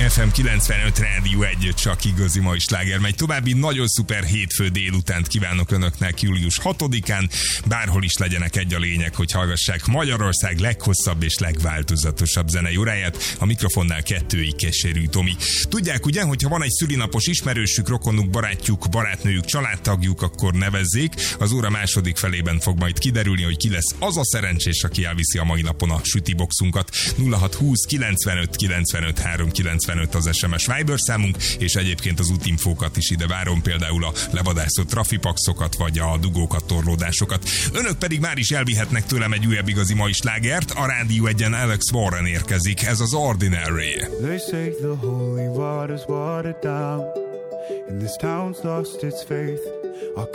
FM 95 Rádió 1, csak igazi mai sláger megy. További nagyon szuper hétfő délutánt kívánok önöknek július 6-án. Bárhol is legyenek, egy a lényeg, hogy hallgassák Magyarország leghosszabb és legváltozatosabb zenei óráját. A mikrofonnál kettői Keserű Tomi. Tudják ugye, hogyha van egy szülinapos ismerősük, rokonuk, barátjuk, barátnőjük, családtagjuk, akkor nevezzék. Az óra második felében fog majd kiderülni, hogy ki lesz az a szerencsés, aki elviszi a mai napon a sütiboxunkat. 0620 95 95 395 az SMS Viber számunk, és egyébként az útinfókat is ide várom, például a levadászott trafipaxokat, vagy a dugókat, torlódásokat. Önök pedig már is elvihetnek tőlem egy újabb igazi mai slágert. A Rádió 1-en Alex Warren érkezik, ez az Ordinary. They say the holy water's watered down, and this town's lost its faith.